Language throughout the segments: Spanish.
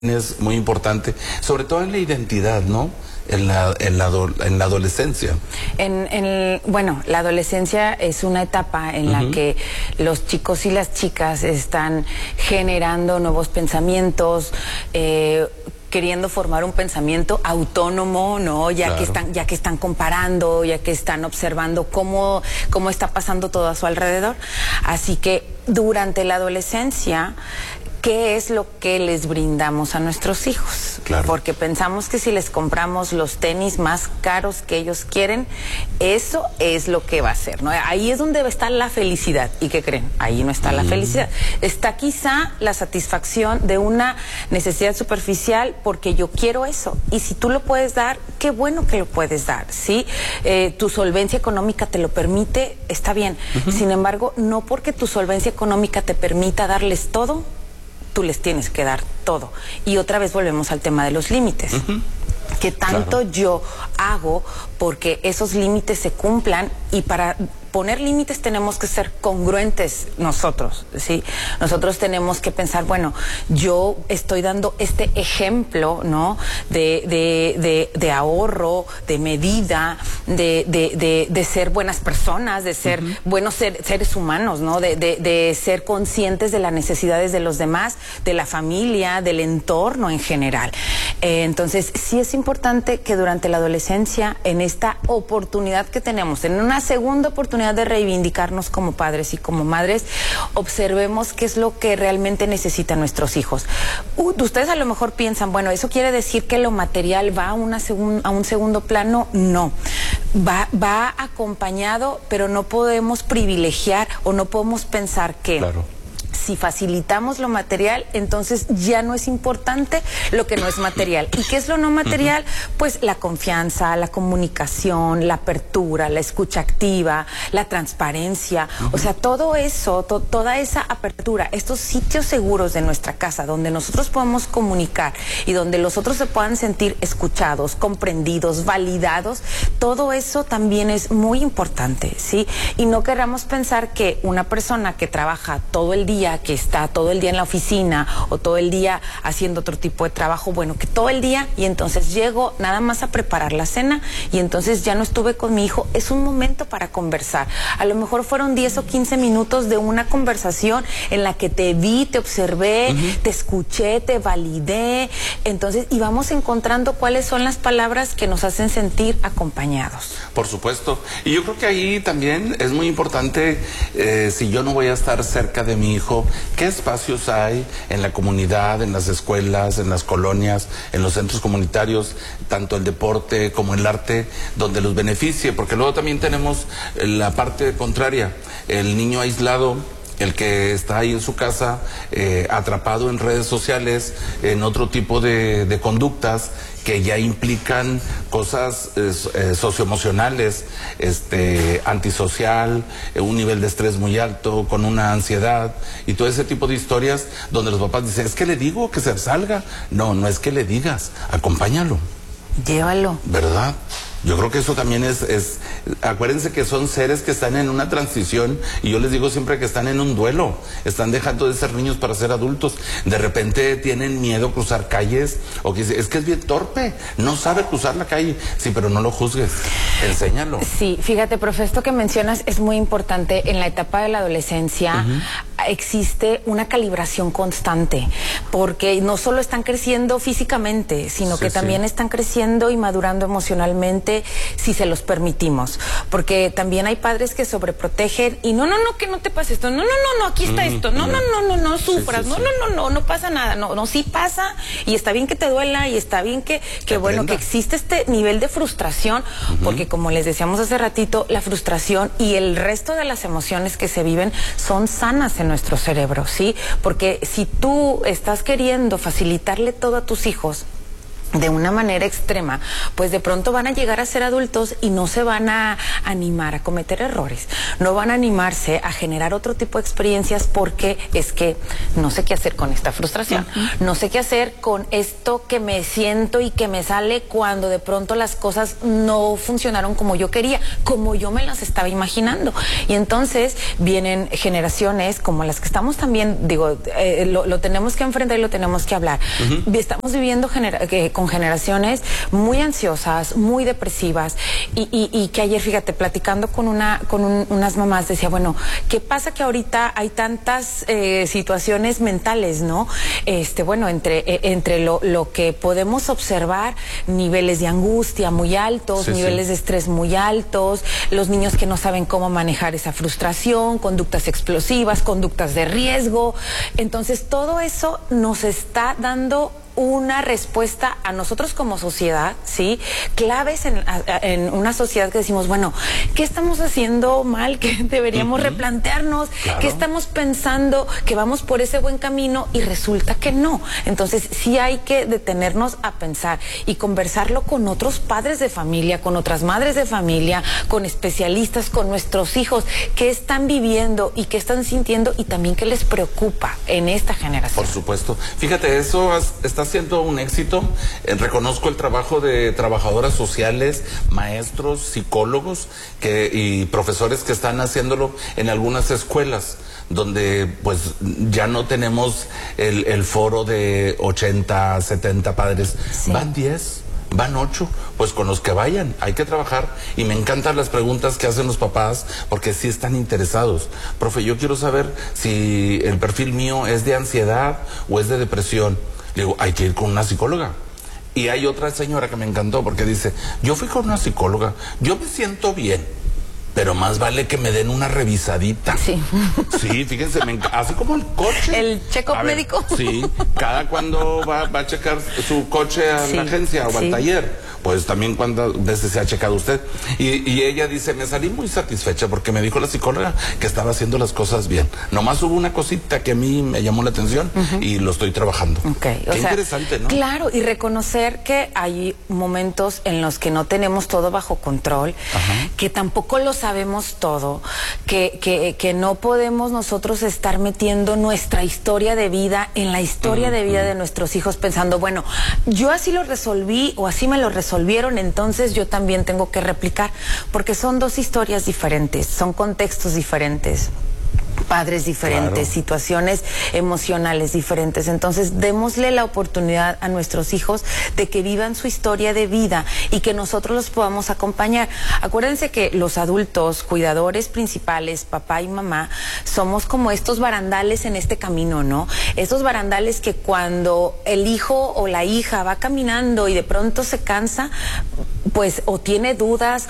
Es muy importante, sobre todo en la identidad, ¿no? En la adolescencia. Bueno, la adolescencia es una etapa en la que los chicos y las chicas están generando nuevos pensamientos, queriendo formar un pensamiento autónomo, ¿no? Ya que están comparando, ya que están observando cómo está pasando todo a su alrededor. Así que durante la adolescencia, ¿qué es lo que les brindamos a nuestros hijos? Claro. Porque pensamos que si les compramos los tenis más caros que ellos quieren, eso es lo que va a ser, ¿no? Ahí es donde está la felicidad. ¿Y qué creen? Ahí no está la felicidad. Está quizá la satisfacción de una necesidad superficial porque yo quiero eso. Y si tú lo puedes dar, qué bueno que lo puedes dar, ¿sí? Tu solvencia económica te lo permite, está bien. Sin embargo, no porque tu solvencia económica te permita darles todo, tú les tienes que dar todo. Y otra vez volvemos al tema de los límites. ¿Qué tanto yo hago porque esos límites se cumplan? Y para poner límites tenemos que ser congruentes nosotros, ¿sí? Nosotros tenemos que pensar, bueno, yo estoy dando este ejemplo, ¿no? De ahorro, de medida, de ser buenas personas, de ser buenos seres humanos, ¿no? De ser conscientes de las necesidades de los demás, de la familia, del entorno en general. Entonces, sí es importante que durante la adolescencia, en esta oportunidad que tenemos, en una segunda oportunidad de reivindicarnos como padres y como madres, observemos qué es lo que realmente necesitan nuestros hijos. Ustedes a lo mejor piensan, bueno, ¿eso quiere decir que lo material va a un segundo plano? No. Va acompañado, pero no podemos privilegiar o no podemos pensar que... Claro. Si facilitamos lo material, entonces ya no es importante lo que no es material. ¿Y qué es lo no material? Pues la confianza, la comunicación, la apertura, la escucha activa, la transparencia. O sea, todo eso, toda esa apertura, estos sitios seguros de nuestra casa donde nosotros podemos comunicar y donde los otros se puedan sentir escuchados, comprendidos, validados, todo eso también es muy importante, ¿sí? Y no queramos pensar que una persona que trabaja todo el día, que está todo el día en la oficina o todo el día haciendo otro tipo de trabajo, bueno, que todo el día y entonces llego nada más a preparar la cena y entonces ya no estuve con mi hijo. Es un momento para conversar. A lo mejor fueron 10 o 15 minutos de una conversación en la que te vi, te observé, te escuché, te validé. Entonces, y vamos encontrando cuáles son las palabras que nos hacen sentir acompañados. Por supuesto. Y yo creo que ahí también es muy importante, si yo no voy a estar cerca de mi hijo, ¿qué espacios hay en la comunidad, en las escuelas, en las colonias, en los centros comunitarios, tanto el deporte como el arte, donde los beneficie? Porque luego también tenemos la parte contraria, el niño aislado, el que está ahí en su casa, atrapado en redes sociales, en otro tipo de conductas que ya implican cosas socioemocionales, antisocial, un nivel de estrés muy alto, con una ansiedad y todo ese tipo de historias donde los papás dicen, es que le digo que se salga. No, no es que le digas, acompáñalo. Llévalo. ¿Verdad? Yo creo que eso también acuérdense que son seres que están en una transición y yo les digo siempre que están en un duelo, están dejando de ser niños para ser adultos, de repente tienen miedo a cruzar calles o que es que es bien torpe, no sabe cruzar la calle, sí, pero no lo juzgues, enséñalo. Sí, fíjate, profe, esto que mencionas es muy importante. En la etapa de la adolescencia existe una calibración constante, porque no solo están creciendo físicamente, sino que también están creciendo y madurando emocionalmente, si se los permitimos, porque también hay padres que sobreprotegen y no, que no te pase esto, no, aquí está esto, no sufras, no pasa nada, no, sí pasa y está bien que te duela y está bien que bueno, que existe este nivel de frustración, porque como les decíamos hace ratito, la frustración y el resto de las emociones que se viven son sanas en nuestro cerebro, ¿sí? Porque si tú estás queriendo facilitarle todo a tus hijos, de una manera extrema, pues de pronto van a llegar a ser adultos y no se van a animar a cometer errores, no van a animarse a generar otro tipo de experiencias porque es que no sé qué hacer con esta frustración, no sé qué hacer con esto que me siento y que me sale cuando de pronto las cosas no funcionaron como yo quería, como yo me las estaba imaginando. Y entonces vienen generaciones como las que estamos también, digo, lo tenemos que enfrentar y lo tenemos que hablar. Estamos viviendo con generaciones muy ansiosas, muy depresivas y que ayer, fíjate, platicando con unas mamás decía, bueno, ¿qué pasa que ahorita hay tantas situaciones mentales, ¿no? Bueno, entre lo que podemos observar, niveles de angustia muy altos, niveles de estrés muy altos, los niños que no saben cómo manejar esa frustración, conductas explosivas, conductas de riesgo. Entonces, todo eso nos está dando una respuesta a nosotros como sociedad, ¿sí? Claves en una sociedad que decimos, bueno, ¿qué estamos haciendo mal? ¿Qué deberíamos replantearnos? ¿Qué estamos pensando? Que vamos por ese buen camino y resulta que no. Entonces, sí hay que detenernos a pensar y conversarlo con otros padres de familia, con otras madres de familia, con especialistas, con nuestros hijos, qué están viviendo y qué están sintiendo y también qué les preocupa en esta generación. Por supuesto. Fíjate, eso está siendo un éxito. Reconozco el trabajo de trabajadoras sociales, maestros, psicólogos y profesores que están haciéndolo en algunas escuelas donde pues ya no tenemos el foro de 80, 70 padres, van 10. Van 8, pues con los que vayan, hay que trabajar. Y me encantan las preguntas que hacen los papás, porque sí están interesados. Profe, yo quiero saber si el perfil mío es de ansiedad o es de depresión. Le digo, hay que ir con una psicóloga. Y hay otra señora que me encantó, porque dice, yo fui con una psicóloga, yo me siento bien, pero más vale que me den una revisadita. Sí. Sí, fíjense, así como el coche. El check-up médico. Sí, cada cuando va a checar su coche a la agencia o al taller, pues también cuántas veces se ha checado usted. Y ella dice, me salí muy satisfecha porque me dijo la psicóloga que estaba haciendo las cosas bien. Nomás hubo una cosita que a mí me llamó la atención y lo estoy trabajando. Qué interesante, ¿no? Claro, y reconocer que hay momentos en los que no tenemos todo bajo control, que tampoco los sabemos todo, que no podemos nosotros estar metiendo nuestra historia de vida en la historia de vida de nuestros hijos pensando, bueno, yo así lo resolví o así me lo resolvieron, entonces yo también tengo que replicar, porque son dos historias diferentes, son contextos diferentes, padres diferentes, situaciones emocionales diferentes. Entonces, démosle la oportunidad a nuestros hijos de que vivan su historia de vida y que nosotros los podamos acompañar. Acuérdense que los adultos, cuidadores principales, papá y mamá, somos como estos barandales en este camino, ¿no? Estos barandales que cuando el hijo o la hija va caminando y de pronto se cansa, pues o tiene dudas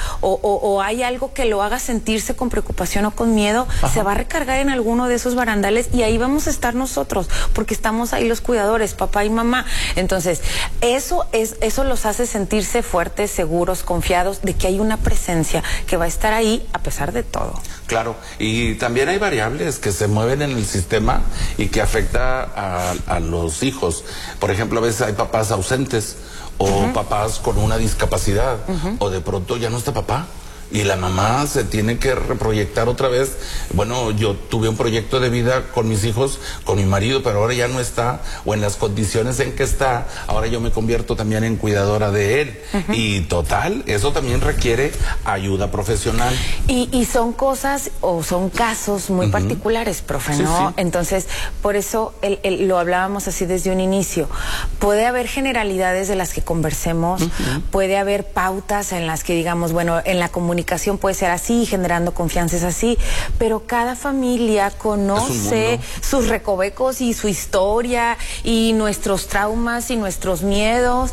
o hay algo que lo haga sentirse con preocupación o con miedo, se va a recargar en alguno de esos barandales y ahí vamos a estar nosotros, porque estamos ahí los cuidadores, papá y mamá. Entonces, eso los hace sentirse fuertes, seguros, confiados de que hay una presencia que va a estar ahí a pesar de todo. Claro, y también hay variables que se mueven en el sistema y que afecta a los hijos. Por ejemplo, a veces hay papás ausentes o papás con una discapacidad, o de pronto ya no está papá y la mamá se tiene que reproyectar otra vez. Bueno, yo tuve un proyecto de vida con mis hijos, con mi marido, pero ahora ya no está, o en las condiciones en que está, ahora yo me convierto también en cuidadora de él. Y total, eso también requiere ayuda profesional. Y son cosas o son casos muy particulares, profe, ¿no? Sí. Entonces, por eso lo hablábamos así desde un inicio. Puede haber generalidades de las que conversemos, puede haber pautas en las que digamos, bueno, en la comunicación puede ser así, generando confianza es así, pero cada familia conoce sus recovecos y su historia y nuestros traumas y nuestros miedos,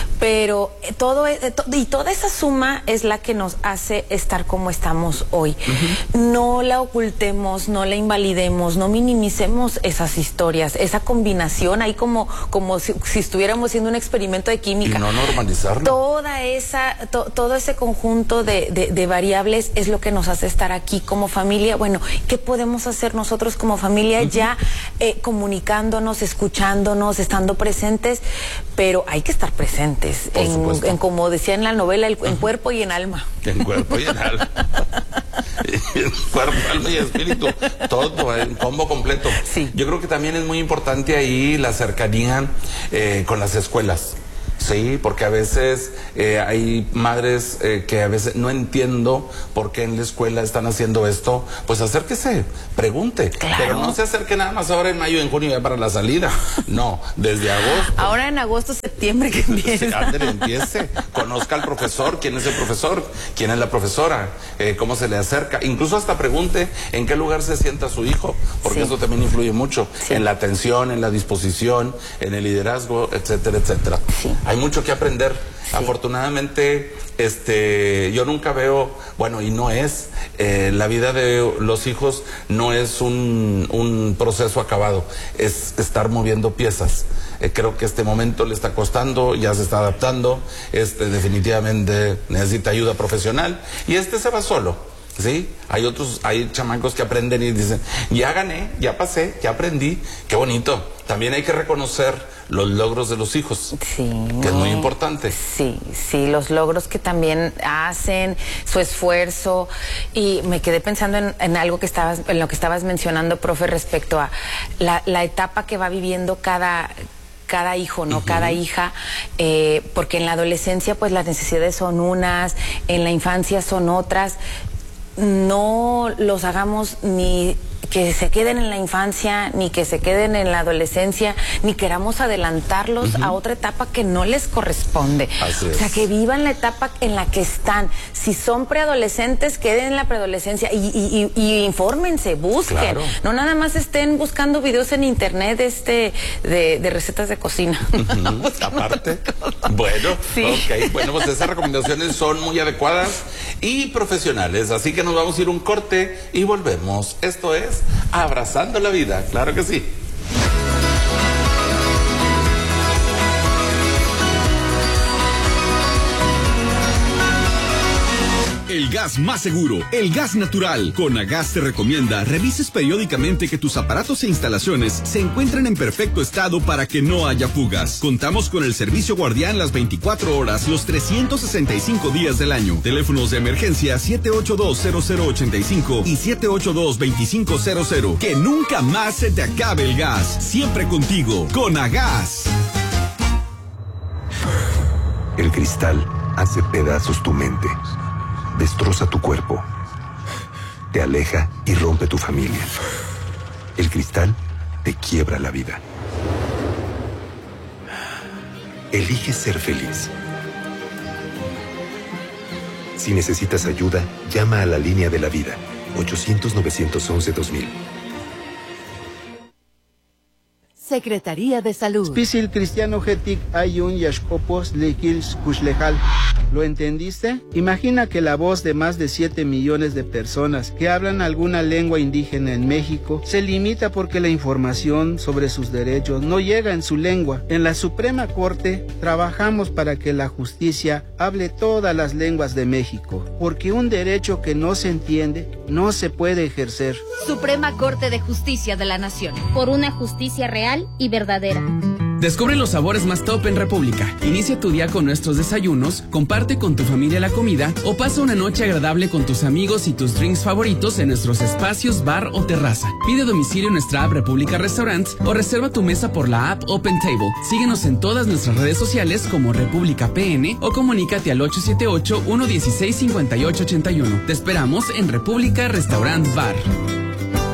pero toda esa suma es la que nos hace estar como estamos hoy. No la ocultemos, no la invalidemos, no minimicemos esas historias, esa combinación ahí como si estuviéramos haciendo un experimento de química. Y no normalizarlo. Todo ese conjunto de variables es lo que nos hace estar aquí como familia. Bueno, ¿qué podemos hacer nosotros como familia ya comunicándonos, escuchándonos, estando presentes? pero hay que estar presentes en como decía en la novela, en cuerpo y en alma. En cuerpo y en alma. En cuerpo, alma y espíritu, todo, en combo completo. Sí. Yo creo que también es muy importante ahí la cercanía con las escuelas. Sí, porque a veces hay madres que a veces no entiendo por qué en la escuela están haciendo esto. Pues acérquese, pregunte. Claro. Pero no se acerque nada más ahora en mayo, en junio ya para la salida. No, desde agosto. Ahora en agosto, septiembre que empieza. Ándale, empiece. Conozca al profesor, quién es el profesor, quién es la profesora, cómo se le acerca. Incluso hasta pregunte en qué lugar se sienta su hijo, porque eso también influye mucho en la atención, en la disposición, en el liderazgo, etcétera, etcétera. Sí. Hay mucho que aprender. Afortunadamente, yo nunca veo, bueno, y no es, la vida de los hijos no es un proceso acabado, es estar moviendo piezas. Creo que este momento le está costando, ya se está adaptando, definitivamente necesita ayuda profesional y se va solo. ¿Sí? Hay chamacos que aprenden y dicen, ya gané, ya pasé, ya aprendí, qué bonito. También hay que reconocer los logros de los hijos, que es muy importante. Sí, los logros que también hacen, su esfuerzo. Y me quedé pensando en algo en lo que estabas mencionando, profe, respecto a la etapa que va viviendo cada hijo, ¿no? Cada hija, porque en la adolescencia pues las necesidades son unas, en la infancia son otras. No los hagamos ni que se queden en la infancia, ni que se queden en la adolescencia, ni queramos adelantarlos a otra etapa que no les corresponde. Así es. O sea, que vivan la etapa en la que están. Si son preadolescentes, queden en la preadolescencia y infórmense, busquen. Claro. No nada más estén buscando videos en internet de recetas de cocina. Aparte. Bueno, sí. Ok. Bueno, pues esas recomendaciones son muy adecuadas y profesionales. Así que nos vamos a ir un corte y volvemos. Esto es Abrazando la Vida, claro que sí. El gas más seguro, el gas natural. Conagas te recomienda revises periódicamente que tus aparatos e instalaciones se encuentren en perfecto estado para que no haya fugas. Contamos con el servicio guardián las 24 horas, los 365 días del año. Teléfonos de emergencia 782-0085 y 782-2500. Que nunca más se te acabe el gas. Siempre contigo, Conagas. El cristal hace pedazos tu mente. Destroza tu cuerpo, te aleja y rompe tu familia. El cristal te quiebra la vida. Elige ser feliz. Si necesitas ayuda, llama a la línea de la vida, 800-911-2000. Secretaría de Salud. Spisil cristiano getic ayun yashkopos lekils kushlejal. ¿Lo entendiste? Imagina que la voz de más de 7 millones de personas que hablan alguna lengua indígena en México se limita porque la información sobre sus derechos no llega en su lengua. En la Suprema Corte trabajamos para que la justicia hable todas las lenguas de México, porque un derecho que no se entiende no se puede ejercer. Suprema Corte de Justicia de la Nación. Por una justicia real y verdadera. Descubre los sabores más top en República. Inicia tu día con nuestros desayunos, comparte con tu familia la comida o pasa una noche agradable con tus amigos y tus drinks favoritos en nuestros espacios bar o terraza. Pide domicilio en nuestra app República Restaurants o reserva tu mesa por la app Open Table. Síguenos en todas nuestras redes sociales como República PN o comunícate al 878-116-5881. Te esperamos en República Restaurant Bar.